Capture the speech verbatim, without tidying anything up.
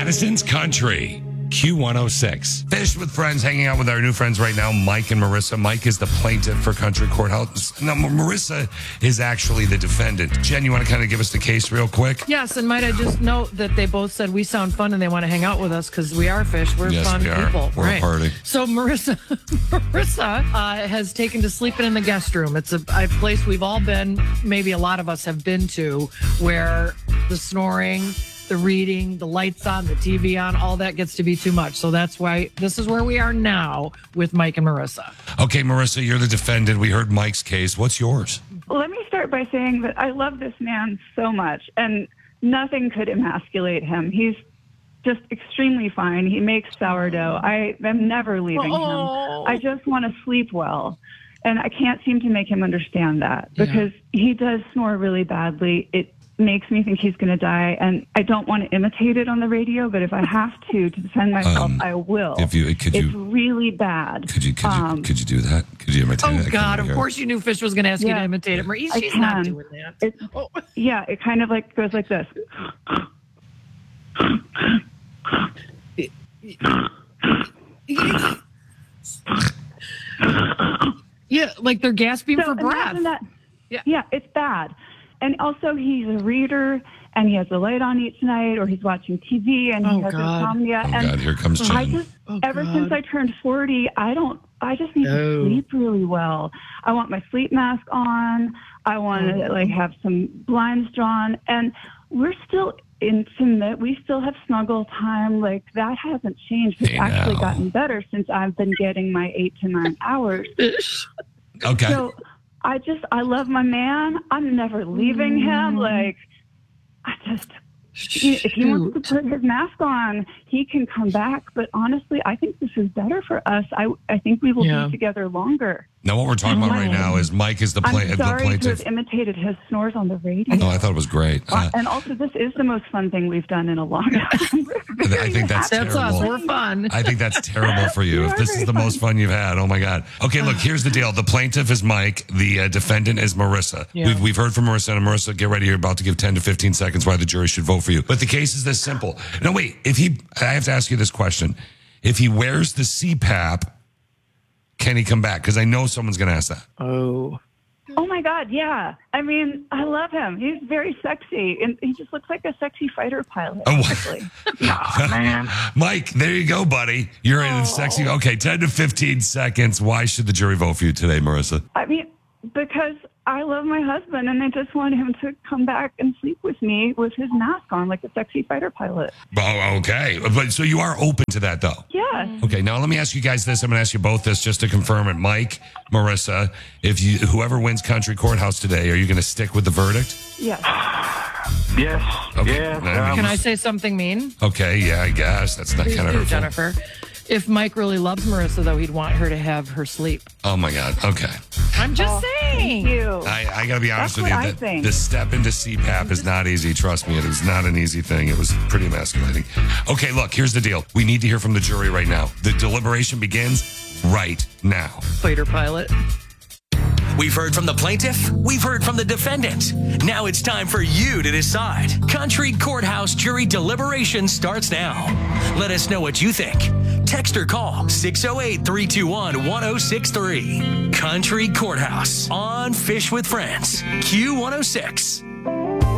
Madison's Country, Q one oh six. Fish with Friends, hanging out with our new friends right now, Mike and Marissa. Mike is the plaintiff for Country Courthouse. Now, Marissa is actually the defendant. Jen, you want to kind of give us the case real quick? Yes, and might I just note that they both said we sound fun and they want to hang out with us because we are fish. We're Yes, fun we are. people. We're a party. So Marissa Marissa uh, has taken to sleeping in the guest room. It's a, a place we've all been, maybe a lot of us have been to, where the snoring, the reading, the lights on, the T V on, all that gets to be too much. So that's why this is where we are now with Mike and Marissa. Okay, Marissa, you're the defendant. We heard Mike's case. What's yours? Let me start by saying that I love this man so much, and nothing could emasculate him. He's just extremely fine. He makes sourdough. I am never leaving Oh. him. I just want to sleep well. And I can't seem to make him understand that because yeah. he does snore really badly. It makes me think he's going to die, and I don't want to imitate it on the radio, but if I have to to defend myself, Um, I will. If you, could it's you, really bad. Could you, could you, Um, could you do that? Could you imitate Oh, it? I God, can't of hear. course you knew Fish was going to ask you Yeah. to imitate it. Marie, I she's not can. doing that. It's, Oh. yeah, it kind of like goes like this. Yeah, like they're gasping So for breath. imagine that. Yeah. Yeah, it's bad. And also, he's a reader, and he has the light on each night, or he's watching T V, and Oh, he has God. insomnia. Oh, and God, here comes I Jen. just, Oh, ever God. since I turned forty, I don't. I just need No. to sleep really well. I want my sleep mask on. I want to Oh. like have some blinds drawn, and we're still intimate. We still have snuggle time. Like that hasn't changed. It's Hey, actually now. gotten better since I've been getting my eight to nine hours. Okay. So I just, I love my man. I'm never leaving him. Like, I just, he- if he wants to put his mask on, he can come back. But honestly, I think this is better for us. I, I think we will Yeah. be together longer. Now, what we're talking about right now is Mike is the, pla- I'm the sorry to plaintiff. have imitated his snores on the radio. No, I thought it was great. Uh, and also, this is the most fun thing we've done in a long time. I think that's That's terrible. us. We're fun. I think that's terrible for you. You If are this is very the most fun you've had, oh my God. Okay, look, here's the deal. The plaintiff is Mike. The uh, defendant is Marissa. Yeah. We've, we've heard from Marissa, and Marissa, get ready. You're about to give ten to fifteen seconds why the jury should vote for you. But the case is this simple. No, wait. If he, I have to ask you this question. If he wears the C PAP, can he come back? Because I know someone's going to ask that. Oh. Oh my God, yeah. I mean, I love him. He's very sexy, and he just looks like a sexy fighter pilot. Oh, Honestly. Aw, man. Mike, there you go, buddy. You're in Oh. sexy. Okay, ten to fifteen seconds. Why should the jury vote for you today, Marissa? I mean, because I love my husband, and I just want him to come back and sleep with me with his mask on, like a sexy fighter pilot. Oh, okay. But so you are open to that, though. Yeah. Okay, now let me ask you guys this. I'm going to ask you both this just to confirm it. Mike, Marissa, if you whoever wins Country Courthouse today, are you going to stick with the verdict? Yes. Yes. Okay. Yes. I mean- Can I say something mean? Okay, yeah, I guess. That's not Please kind of do, hurtful. Jennifer. If Mike really loves Marissa, though, he'd want her to have her sleep. Oh, my God. Okay. I'm just saying. Thank you. I, I got to be honest That's with you. what I The, think. the step into C PAP is not easy. Trust me, it was not an easy thing. It was pretty emasculating. Okay, look, here's the deal. We need to hear from the jury right now. The deliberation begins right now. Fighter pilot. We've heard from the plaintiff. We've heard from the defendant. Now it's time for you to decide. Country Courthouse jury deliberation starts now. Let us know what you think. Text or call six oh eight, three two one, one oh six three. Country Courthouse on Fish with Friends. Q one oh six.